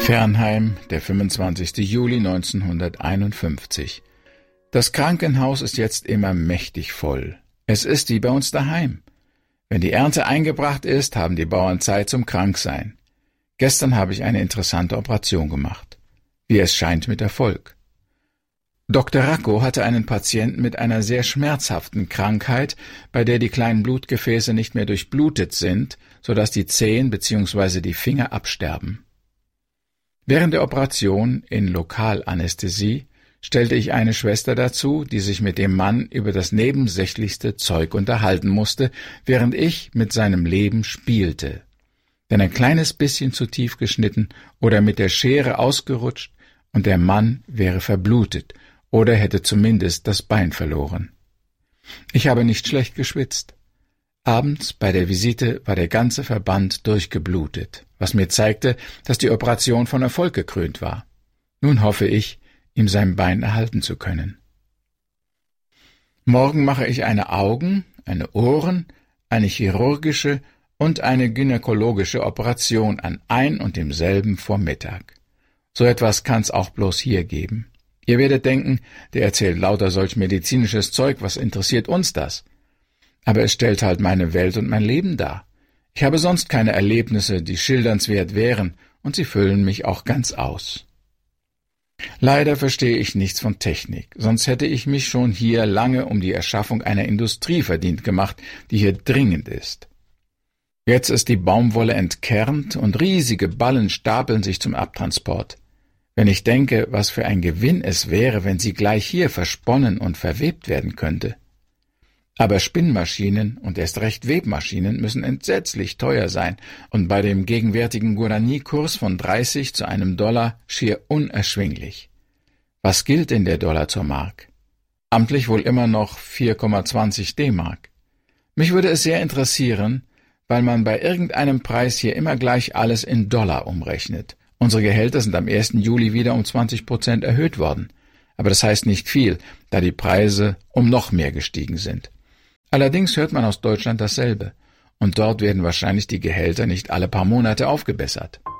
Fernheim, der 25. Juli 1951. Das Krankenhaus ist jetzt immer mächtig voll. Es ist wie bei uns daheim. Wenn die Ernte eingebracht ist, haben die Bauern Zeit zum Kranksein. Gestern habe ich eine interessante Operation gemacht. Wie es scheint, mit Erfolg. Dr. Racco hatte einen Patienten mit einer sehr schmerzhaften Krankheit, bei der die kleinen Blutgefäße nicht mehr durchblutet sind, sodass die Zehen bzw. die Finger absterben. Während der Operation in Lokalanästhesie stellte ich eine Schwester dazu, die sich mit dem Mann über das nebensächlichste Zeug unterhalten musste, während ich mit seinem Leben spielte. Denn ein kleines bisschen zu tief geschnitten oder mit der Schere ausgerutscht und der Mann wäre verblutet oder hätte zumindest das Bein verloren. Ich habe nicht schlecht geschwitzt. Abends bei der Visite war der ganze Verband durchgeblutet, was mir zeigte, dass die Operation von Erfolg gekrönt war. Nun hoffe ich, ihm sein Bein erhalten zu können. Morgen mache ich eine Augen-, eine Ohren-, eine chirurgische und eine gynäkologische Operation an ein und demselben Vormittag. So etwas kann's auch bloß hier geben. Ihr werdet denken, der erzählt lauter solch medizinisches Zeug, was interessiert uns das? Aber es stellt halt meine Welt und mein Leben dar. Ich habe sonst keine Erlebnisse, die schildernswert wären, und sie füllen mich auch ganz aus. Leider verstehe ich nichts von Technik, sonst hätte ich mich schon hier lange um die Erschaffung einer Industrie verdient gemacht, die hier dringend ist. Jetzt ist die Baumwolle entkernt und riesige Ballen stapeln sich zum Abtransport. Wenn ich denke, was für ein Gewinn es wäre, wenn sie gleich hier versponnen und verwebt werden könnte. Aber Spinnmaschinen und erst recht Webmaschinen müssen entsetzlich teuer sein und bei dem gegenwärtigen Guarani-Kurs von 30 zu einem Dollar schier unerschwinglich. Was gilt denn der Dollar zur Mark? Amtlich wohl immer noch 4,20 D-Mark. Mich würde es sehr interessieren, weil man bei irgendeinem Preis hier immer gleich alles in Dollar umrechnet. Unsere Gehälter sind am 1. Juli wieder um 20% erhöht worden. Aber das heißt nicht viel, da die Preise um noch mehr gestiegen sind. Allerdings hört man aus Deutschland dasselbe, und dort werden wahrscheinlich die Gehälter nicht alle paar Monate aufgebessert.